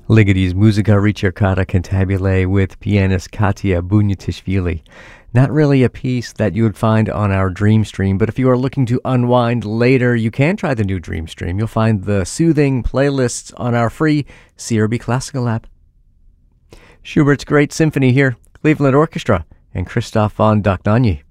Ligeti's Musica Ricercata Cantabile with pianist Katia Bunyatishvili. Not really a piece that you would find on our Dream Stream, but if you are looking to unwind later, you can try the new Dream Stream. You'll find the soothing playlists on our free CRB Classical app. Schubert's Great Symphony here, Cleveland Orchestra, and Christoph von Dohnanyi.